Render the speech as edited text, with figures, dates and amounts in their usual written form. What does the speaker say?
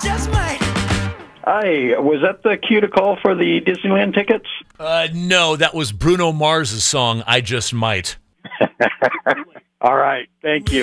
just might. Hi, was that the cue to call for the Disneyland tickets? No, that was Bruno Mars' song, I Just Might. All right, thank you.